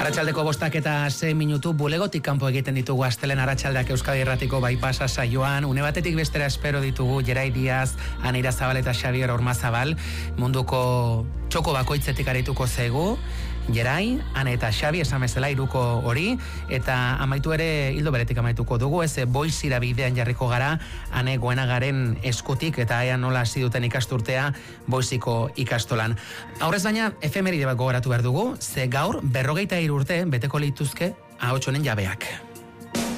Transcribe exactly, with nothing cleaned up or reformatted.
Arratsaldeko bostak eta sei minutu bulegotik kanpo egiten ditugu astelen arratsaldeak Euskadi Irratiko Baipasa saioan. Une batetik bestera espero ditugu Jerai Diaz, Aneira Zabal eta Xabier Ormazabal. Munduko txoko bakoitzetik arituko zaigu. Jerai, Ane eta Xabi esan bezala iruko hori, eta amaitu ere hildo beretik amaituko dugu, ez boizira bidean jarriko gara, Ane Goenagaren eskutik, eta ea nola hasi duten ikasturtea boiziko ikastolan. Aurrez baina, efemeride bat gogoratu behar dugu, ze gaur berrogeita hiru urte beteko lituzke ahots honen jabeak.